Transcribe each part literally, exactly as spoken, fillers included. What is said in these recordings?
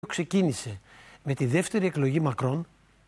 Ξεκίνησε με τη δεύτερη εκλογή Μακρόν.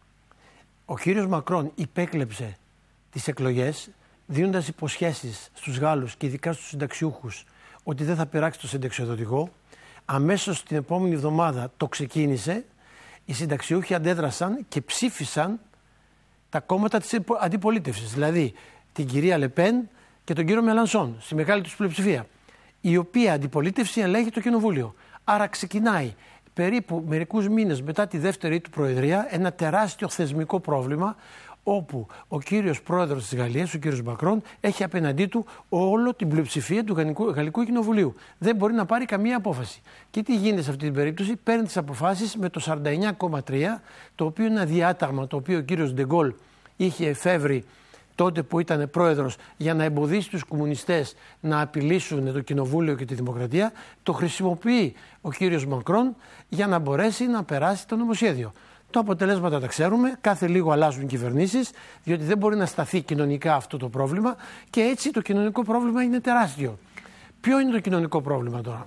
Ο κύριος Μακρόν υπέκλεψε τις εκλογές, δίνοντας υποσχέσεις στους Γάλλους και ειδικά στους συνταξιούχους ότι δεν θα πειράξει το συνταξιοδοτικό. Αμέσως την επόμενη εβδομάδα το ξεκίνησε. Οι συνταξιούχοι αντέδρασαν και ψήφισαν τα κόμματα της αντιπολίτευσης, δηλαδή την κυρία Λεπέν και τον κύριο Μελανσόν, στη μεγάλη τους πλειοψηφία, η οποία αντιπολίτευση ελέγχει το κοινοβούλιο. Άρα ξεκινάει περίπου μερικούς μήνες μετά τη δεύτερη του προεδρία ένα τεράστιο θεσμικό πρόβλημα, όπου ο κύριος πρόεδρος της Γαλλίας, ο κύριος Μακρόν, έχει απέναντί του όλο την πλειοψηφία του Γαλλικού, Γαλλικού Κοινοβουλίου. Δεν μπορεί να πάρει καμία απόφαση. Και τι γίνεται σε αυτή την περίπτωση? Παίρνει τις αποφάσεις με το σαράντα εννιά κόμμα τρία, το οποίο είναι ένα διάταγμα το οποίο ο κύριος Ντεγκόλ είχε εφεύρει τότε που ήταν πρόεδρος για να εμποδίσει τους κομμουνιστές να απειλήσουν το κοινοβούλιο και τη δημοκρατία. Το χρησιμοποιεί ο κύριος Μακρόν για να μπορέσει να περάσει το νομοσχέδιο. Τα αποτελέσματα τα ξέρουμε, κάθε λίγο αλλάζουν κυβερνήσεις, διότι δεν μπορεί να σταθεί κοινωνικά αυτό το πρόβλημα και έτσι το κοινωνικό πρόβλημα είναι τεράστιο. Ποιο είναι το κοινωνικό πρόβλημα τώρα?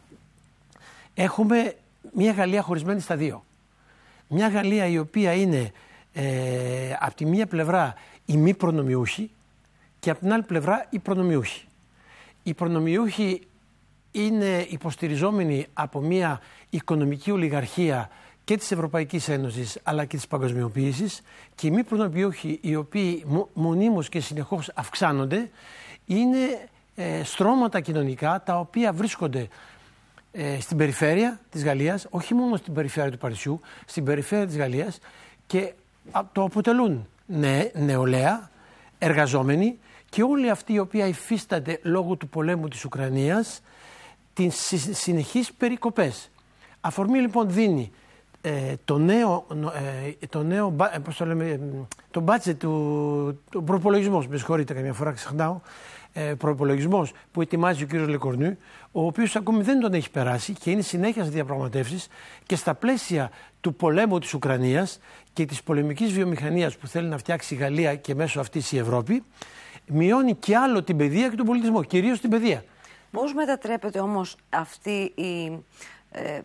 Έχουμε μια Γαλλία χωρισμένη στα δύο. Μια Γαλλία η οποία είναι ε, από τη μία πλευρά οι μη προνομιούχοι και από την άλλη πλευρά οι προνομιούχοι. Οι προνομιούχοι είναι υποστηριζόμενοι από μια οικονομική ολιγαρχία και της Ευρωπαϊκής Ένωσης αλλά και της παγκοσμιοποίησης, και οι μη προνομιούχοι, οι οποίοι μονίμως και συνεχώς αυξάνονται, είναι ε, στρώματα κοινωνικά τα οποία βρίσκονται ε, στην περιφέρεια της Γαλλίας, όχι μόνο στην περιφέρεια του Παρισιού, στην περιφέρεια της Γαλλίας, και α, το αποτελούν νε, νεολαία, εργαζόμενοι και όλοι αυτοί οι οποίοι υφίστανται λόγω του πολέμου της Ουκρανίας τις συνεχείς περικοπές. Αφορμή λοιπόν δίνει ε, το νέο, ε, το νέο πώς το λέμε, το budget του, το προπολογισμός, με συγχωρείτε καμιά φορά ξεχνάω, ε, προπολογισμός που ετοιμάζει ο κύριος Λεκορνού, ο οποίος ακόμη δεν τον έχει περάσει και είναι συνέχεια στις διαπραγματεύσεις, και στα πλαίσια του πολέμου της Ουκρανίας και της πολεμικής βιομηχανίας που θέλει να φτιάξει η Γαλλία και μέσω αυτής η Ευρώπη, μειώνει και άλλο την παιδεία και τον πολιτισμό, κυρίως την παιδεία. Πώς μετατρέπεται όμως αυτή η, ε,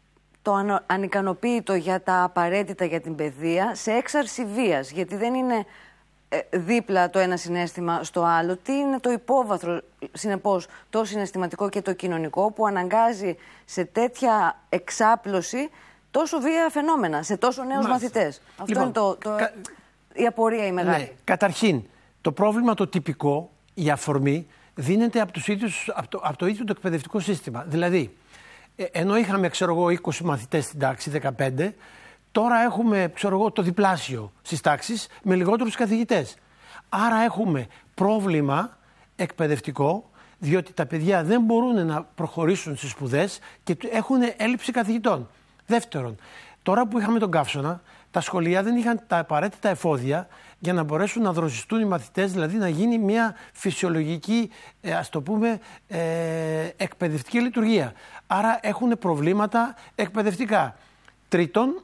το ανικανοποίητο για τα απαραίτητα για την παιδεία σε έξαρση βίας? Γιατί δεν είναι ε, δίπλα το ένα συναίσθημα στο άλλο. Τι είναι το υπόβαθρο, συνεπώς, το συναισθηματικό και το κοινωνικό, που αναγκάζει σε τέτοια εξάπλωση τόσο βία φαινόμενα, σε τόσο νέους Μάλιστα. μαθητές? Αυτό λοιπόν, είναι το, το, κα... η απορία η μεγάλη. Ναι. Καταρχήν, το πρόβλημα το τυπικό, η αφορμή, δίνεται από, τους ίδιους, από, το, από το ίδιο το εκπαιδευτικό σύστημα. Δηλαδή, ε, ενώ είχαμε, ξέρω εγώ, είκοσι μαθητές στην τάξη, δεκαπέντε, τώρα έχουμε, ξέρω εγώ, το διπλάσιο στις τάξεις με λιγότερους καθηγητές. Άρα έχουμε πρόβλημα εκπαιδευτικό, διότι τα παιδιά δεν μπορούν να προχωρήσουν στις σπουδές και έχουν έλλειψη καθηγητών. Δεύτερον, τώρα που είχαμε τον καύσωνα, τα σχολεία δεν είχαν τα απαραίτητα εφόδια για να μπορέσουν να δροσιστούν οι μαθητές, δηλαδή να γίνει μια φυσιολογική, ε, ας το πούμε, ε, εκπαιδευτική λειτουργία. Άρα έχουν προβλήματα εκπαιδευτικά. Τρίτον,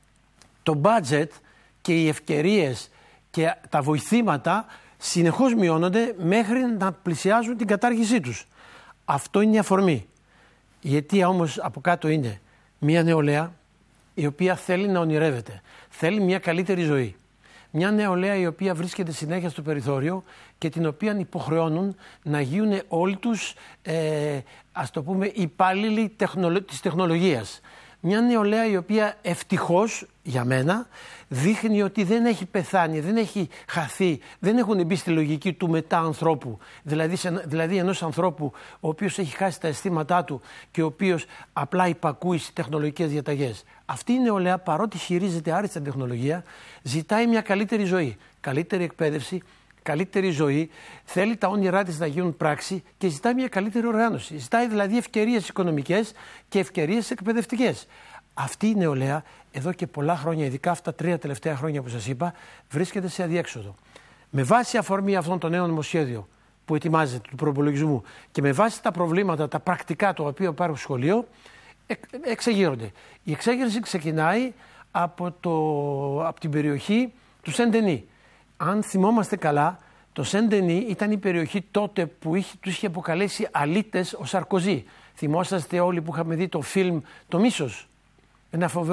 το budget και οι ευκαιρίες και τα βοηθήματα συνεχώς μειώνονται μέχρι να πλησιάζουν την κατάργησή τους. Αυτό είναι η αφορμή. Η αιτία όμως από κάτω είναι μια νεολαία η οποία θέλει να ονειρεύεται, θέλει μια καλύτερη ζωή. Μια νεολαία η οποία βρίσκεται συνέχεια στο περιθώριο και την οποία υποχρεώνουν να γίνουν όλοι τους, ε, ας το πούμε, υπάλληλοι τεχνολο... της τεχνολογίας. Μια νεολαία η οποία ευτυχώς για μένα δείχνει ότι δεν έχει πεθάνει, δεν έχει χαθεί, δεν έχουν μπει στη λογική του μετά ανθρώπου. Δηλαδή, σε, δηλαδή ενός ανθρώπου ο οποίος έχει χάσει τα αισθήματά του και ο οποίος απλά υπακούει στις τεχνολογικές διαταγές. Αυτή η νεολαία, παρότι χειρίζεται άριστα τεχνολογία, ζητάει μια καλύτερη ζωή, καλύτερη εκπαίδευση, καλύτερη ζωή, θέλει τα όνειρά της να γίνουν πράξη και ζητάει μια καλύτερη οργάνωση. Ζητάει δηλαδή ευκαιρίες οικονομικές και ευκαιρίες εκπαιδευτικές. Αυτή η νεολαία εδώ και πολλά χρόνια, ειδικά αυτά τα τρία τελευταία χρόνια που σας είπα, βρίσκεται σε αδιέξοδο. Με βάση αφορμή αυτόν το νέο νομοσχέδιο που ετοιμάζεται του προπολογισμού και με βάση τα προβλήματα, τα πρακτικά τα οποία υπάρχουν στο σχολείο, εξεγείρονται. Η εξέγερση ξεκινάει από, το, από την περιοχή του Σεντενή. Αν θυμόμαστε καλά, το Σεντενή ήταν η περιοχή τότε που είχε, τους είχε αποκαλέσει αλήτες ο Σαρκοζή. Θυμόσαστε όλοι που είχαμε δει το φιλμ «Το Μίσος». Ένα φοβερό